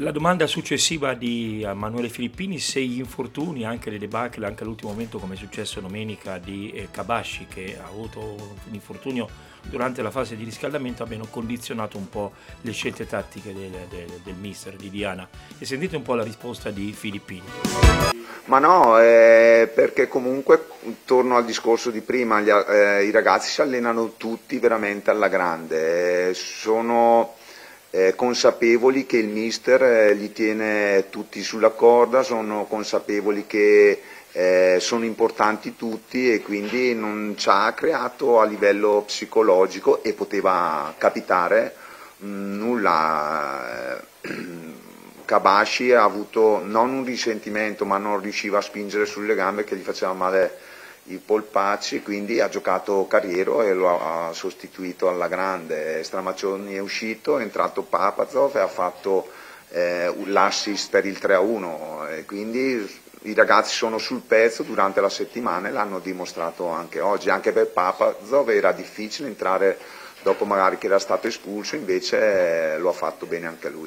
La domanda successiva di Manuele Filippini: se gli infortuni, anche le debacle, anche all'ultimo momento come è successo domenica di Kabasci, che ha avuto un infortunio durante la fase di riscaldamento, abbiano condizionato un po' le scelte tattiche del mister, di Diana. E sentite un po' la risposta di Filippini. Ma no, perché comunque, torno al discorso di prima, i ragazzi si allenano tutti veramente alla grande, sono consapevoli che il mister li tiene tutti sulla corda, sono consapevoli che sono importanti tutti, e quindi non ci ha creato a livello psicologico, e poteva capitare nulla. Kabasci ha avuto non un risentimento, ma non riusciva a spingere sulle gambe, che gli faceva male i polpacci, quindi ha giocato Carriero e lo ha sostituito alla grande. Stramaccioni è uscito, è entrato Papazov e ha fatto l'assist per il 3-1, e quindi i ragazzi sono sul pezzo durante la settimana e l'hanno dimostrato anche oggi. Anche per Papazov era difficile entrare dopo magari che era stato espulso, invece lo ha fatto bene anche lui.